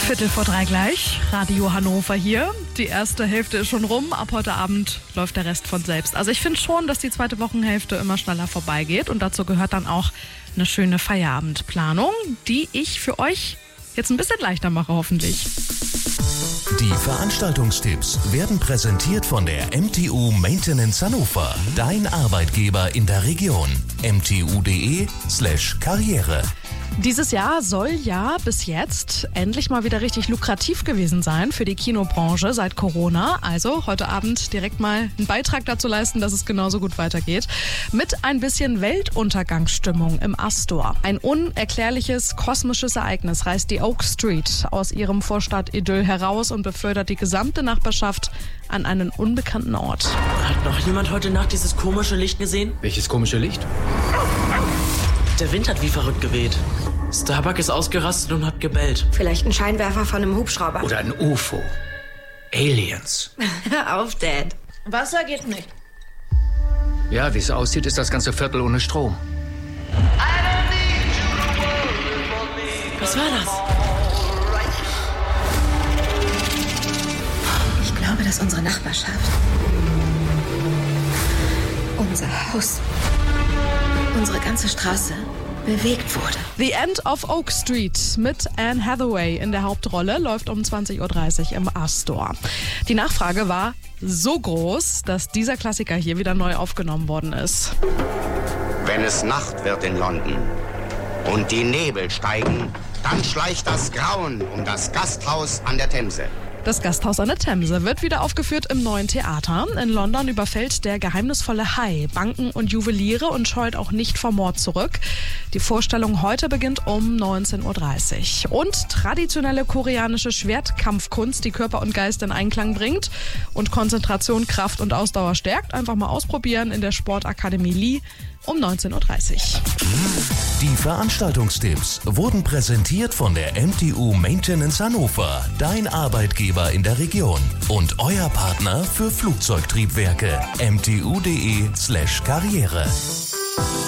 2:15 gleich, Radio Hannover hier. Die erste Hälfte ist schon rum, ab heute Abend läuft der Rest von selbst. Also ich finde schon, dass die zweite Wochenhälfte immer schneller vorbeigeht und dazu gehört dann auch eine schöne Feierabendplanung, die ich für euch jetzt ein bisschen leichter mache, hoffentlich. Die Veranstaltungstipps werden präsentiert von der MTU Maintenance Hannover, dein Arbeitgeber in der Region. mtu.de/Karriere. Dieses Jahr soll ja bis jetzt endlich mal wieder richtig lukrativ gewesen sein für die Kinobranche seit Corona. Also heute Abend direkt mal einen Beitrag dazu leisten, dass es genauso gut weitergeht. Mit ein bisschen Weltuntergangsstimmung im Astor. Ein unerklärliches kosmisches Ereignis reißt die Oak Street aus ihrem Vorstadt-Idyll heraus und befördert die gesamte Nachbarschaft an einen unbekannten Ort. Hat noch jemand heute Nacht dieses komische Licht gesehen? Welches komische Licht? Der Wind hat wie verrückt geweht. Starbuck ist ausgerastet und hat gebellt. Vielleicht ein Scheinwerfer von einem Hubschrauber. Oder ein UFO. Aliens. Hör auf, Dad. Wasser geht nicht. Ja, wie es aussieht, ist das ganze Viertel ohne Strom. Was war das? Ich glaube, dass unsere Nachbarschaft, unser Haus, unsere ganze Straße bewegt wurde. The End of Oak Street mit Anne Hathaway in der Hauptrolle läuft um 20:30 Uhr im Astor. Die Nachfrage war so groß, dass dieser Klassiker hier wieder neu aufgenommen worden ist. Wenn es Nacht wird in London und die Nebel steigen, dann schleicht das Grauen um das Gasthaus an der Themse. Das Gasthaus an der Themse wird wieder aufgeführt im Neuen Theater. In London überfällt der geheimnisvolle Hai Banken und Juweliere und scheut auch nicht vor Mord zurück. Die Vorstellung heute beginnt um 19:30 Uhr. Und traditionelle koreanische Schwertkampfkunst, die Körper und Geist in Einklang bringt und Konzentration, Kraft und Ausdauer stärkt. Einfach mal ausprobieren in der Sportakademie Lee um 19:30 Uhr. Die Veranstaltungstipps wurden präsentiert von der MTU Maintenance Hannover, dein Arbeitgeber in der Region und euer Partner für Flugzeugtriebwerke. mtu.de/Karriere.